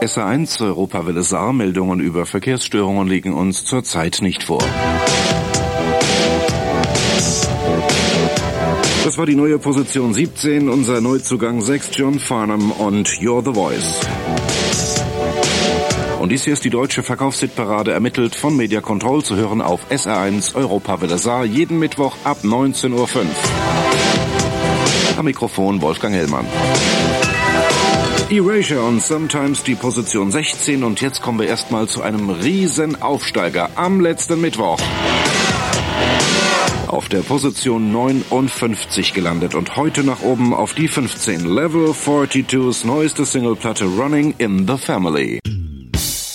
SA1 Europawelle Saar, Meldungen über Verkehrsstörungen liegen uns zurzeit nicht vor. Das war die neue Position 17, unser Neuzugang 6, John Farnham und You're the Voice. Und dies hier ist die deutsche Verkaufshitparade, ermittelt von Media Control, zu hören auf SA1 Europawelle Saar, jeden Mittwoch ab 19:05 Uhr. Am Mikrofon Wolfgang Hellmann. Erasure und Sometimes die Position 16, und jetzt kommen wir erstmal zu einem riesen Aufsteiger am letzten Mittwoch. Auf der Position 59 gelandet und heute nach oben auf die 15. Level 42's neueste Singleplatte Running in the Family.